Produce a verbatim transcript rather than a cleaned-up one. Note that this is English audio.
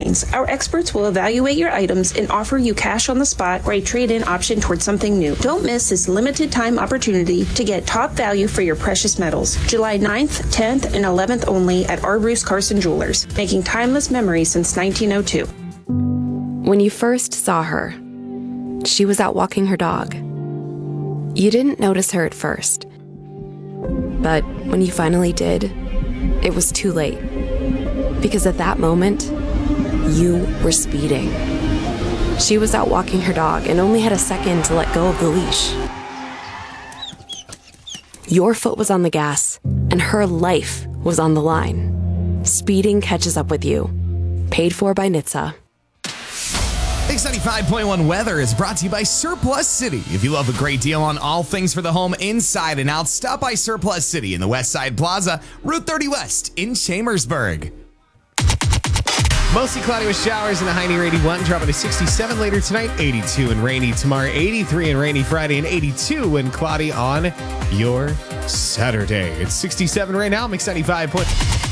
savings. Our experts will evaluate your items and offer you cash on the spot or a trade-in option towards something new. Don't miss this limited time opportunity to get top value for your precious metals. July ninth, tenth, and eleventh only at R. Bruce Carson Jewelers, making timeless memories since nineteen oh two. When you first saw her, she was out walking her dog. You didn't notice her at first. But when you finally did, it was too late. Because at that moment, you were speeding. She was out walking her dog and only had a second to let go of the leash. Your foot was on the gas, and her life was on the line. Speeding catches up with you. Paid for by N H T S A. Mix ninety-five point one weather is brought to you by Surplus City. If you love a great deal on all things for the home inside and out, stop by Surplus City in the West Side Plaza, Route thirty West in Chambersburg. Mostly cloudy with showers and a high near eighty-one, dropping to sixty-seven later tonight, eighty-two and rainy tomorrow, eighty-three and rainy Friday, and eighty-two and cloudy on your Saturday. It's sixty-seven right now, Mix ninety-five point one.